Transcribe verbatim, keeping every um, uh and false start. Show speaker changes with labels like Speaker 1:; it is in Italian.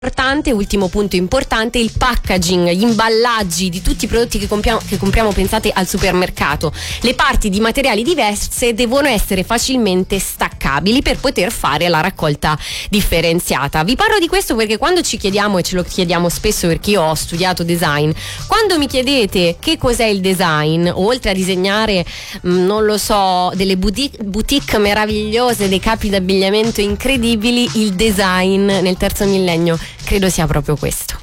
Speaker 1: importante, ultimo punto importante, il packaging, gli imballaggi di tutti i prodotti che compriamo, che compriamo pensate al supermercato. Le parti di materiali diverse devono essere facilmente staccabili per poter fare la raccolta differenziata. Vi parlo di questo perché quando ci chiediamo, e ce lo chiediamo spesso perché io ho studiato design, quando mi chiedete che cos'è il design, oltre a disegnare mh, non lo so, delle boutique, boutique meravigliose, dei capi d'abbigliamento incredibili, il design nel terzo millennio credo sia proprio questo.